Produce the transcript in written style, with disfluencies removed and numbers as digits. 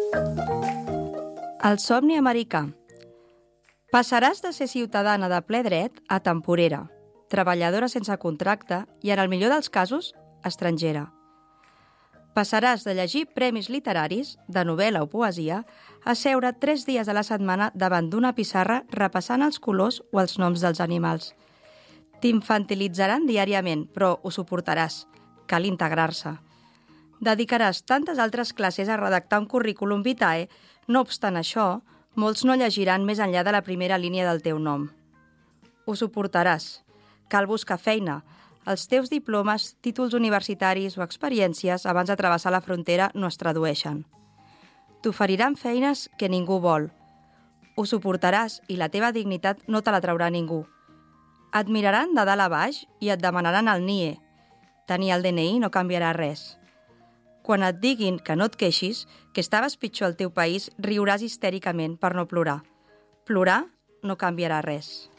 El somni americà. Passaràs de ser ciutadana de ple dret a temporera, treballadora sense contracte i, en el millor dels casos, estrangera. Passaràs de llegir premis literaris, de novel·la o poesia, a seure 3 dies a la setmana davant d'una pissarra repassant els colors o els noms dels animals. T'infantilitzaran diàriament, però ho suportaràs. Cal integrar-se. Dedicaràs tantes altres classes a redactar un currículum vitae, no obstant això, molts no llegiran més enllà de la primera línia del teu nom. Ho suportaràs. Cal buscar feina. Els teus diplomes, títols universitaris o experiències abans de travessar la frontera no es tradueixen. T'oferiran feines que ningú vol. Ho suportaràs i la teva dignitat no te la traurà ningú. Et miraran de dalt a baix i et demanaran el NIE. Tenir el DNI no canviarà res. Quan et diguin que no et queixis, que estaves pitjor al teu país, riuràs histèricament per no plorar. Plorar no canviarà res.